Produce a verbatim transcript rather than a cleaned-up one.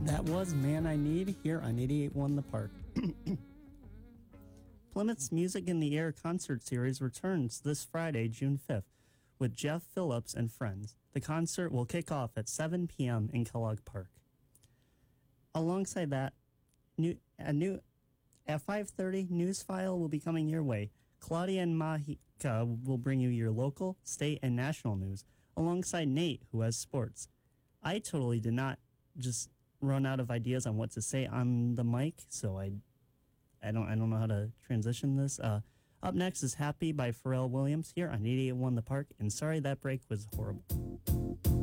That was Man I Need here on eighty-eight point one The Park. Plymouth's Music in the Air concert series returns this Friday, June fifth, with Jeff Phillips and friends. The concert will kick off at seven p.m. in Kellogg Park. Alongside that, new, a new at five thirty, Newsfile will be coming your way. Claudia and Mahika will bring you your local, state, and national news, alongside Nate, who has sports. I totally did not just run out of ideas on what to say on the mic, so I, I don't, I don't know how to transition this. Uh, up next is "Happy" by Pharrell Williams here on eighty-eight point one The Park, and sorry that break was horrible.